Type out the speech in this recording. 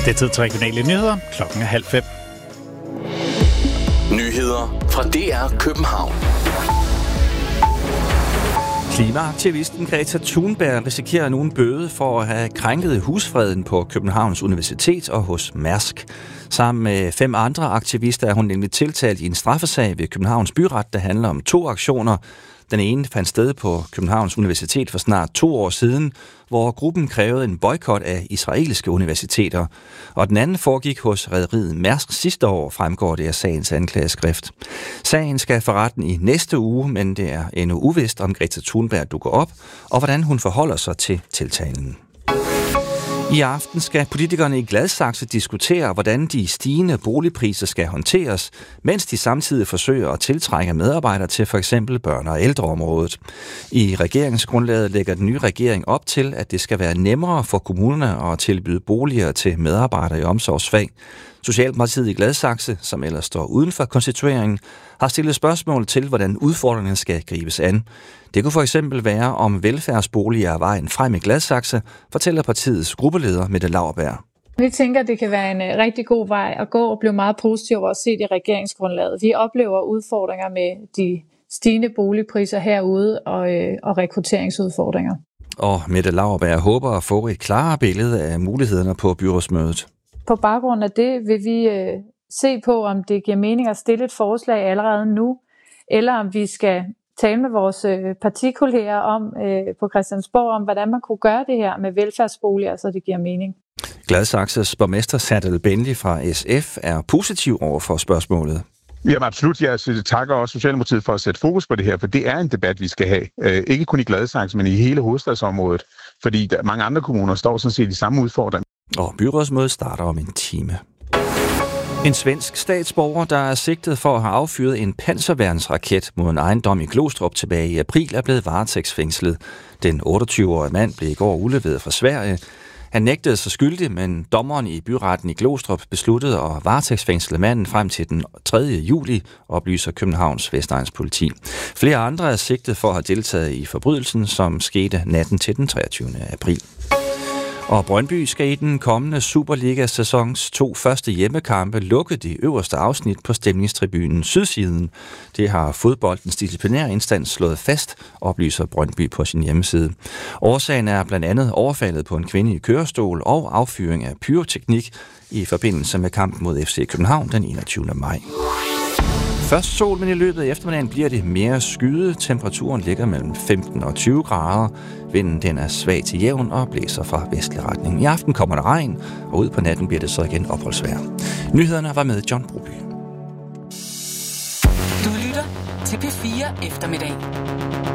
Det er tid til regionale nyheder. Klokken er 4:30. Nyheder fra DR København. Klimaaktivisten Greta Thunberg risikerer nu en bøde for at have krænket husfreden på Københavns Universitet og hos Mærsk. Sammen med 5 andre aktivister er hun nemlig tiltalt i en straffesag ved Københavns Byret, der handler om 2 aktioner. Den ene fandt sted på Københavns Universitet for snart 2 år siden, hvor gruppen krævede en boykot af israelske universiteter. Og den anden foregik hos rederiet Mærsk sidste år, fremgår det af sagens anklageskrift. Sagen skal for retten i næste uge, men det er endnu uvist, om Greta Thunberg dukker op, og hvordan hun forholder sig til tiltalen. I aften skal politikerne i Gladsaxe diskutere, hvordan de stigende boligpriser skal håndteres, mens de samtidig forsøger at tiltrække medarbejdere til f.eks. børne- og ældreområdet. I regeringsgrundlaget lægger den nye regering op til, at det skal være nemmere for kommunerne at tilbyde boliger til medarbejdere i omsorgsfag. Socialdemokratiet i Gladsaxe, som ellers står uden for konstitueringen, har stillet spørgsmål til, hvordan udfordringerne skal gribes an. Det kunne for eksempel være, om velfærdsboliger er vejen frem i Gladsaxe, fortæller partiets gruppeleder Mette Lauerberg. Vi tænker, at det kan være en rigtig god vej at gå og blive meget positiv over at se det i regeringsgrundlaget. Vi oplever udfordringer med de stigende boligpriser herude og rekrutteringsudfordringer. Og Mette Lauerberg håber at få et klarere billede af mulighederne på byrådsmødet. På baggrund af det vil vi se på, om det giver mening at stille et forslag allerede nu, eller om vi skal tale med vores partikolleger om på Christiansborg om, hvordan man kunne gøre det her med velfærdsboliger, så det giver mening. Gladsaxes borgmester Serdal Benli fra SF er positiv over for spørgsmålet. Jamen absolut, jeg takker også Socialdemokratiet for at sætte fokus på det her, for det er en debat, vi skal have. Ikke kun i Gladsaxe, men i hele hovedstadsområdet, fordi mange andre kommuner står sådan set i samme udfordring. Og byrådsmødet starter om en time. En svensk statsborger, der er sigtet for at have affyret en panserværnsraket mod en ejendom i Glostrup tilbage i april, er blevet varetægtsfængslet. Den 28-årige mand blev i går udleveret fra Sverige. Han nægtede sig skyldig, men dommeren i byretten i Glostrup besluttede at varetægtsfængsle manden frem til den 3. juli, oplyser Københavns Vestegns politi. Flere andre er sigtet for at have deltaget i forbrydelsen, som skete natten til den 23. april. Og Brøndby skal i den kommende Superliga-sæsons 2 første hjemmekampe lukke de øverste afsnit på stemningstribunen Sydsiden. Det har fodboldens disciplinærinstans slået fast, oplyser Brøndby på sin hjemmeside. Årsagen er blandt andet overfaldet på en kvinde i kørestol og affyring af pyroteknik i forbindelse med kampen mod FC København den 21. maj. Først sol, men i løbet af eftermiddagen bliver det mere skyet. Temperaturen ligger mellem 15 og 20 grader. Vinden den er svag til jævn og blæser fra vestlig retning. I aften kommer der regn, og ud på natten bliver det så igen opholdsvejr. Nyhederne var med John Broby. Du lytter til P4 eftermiddag.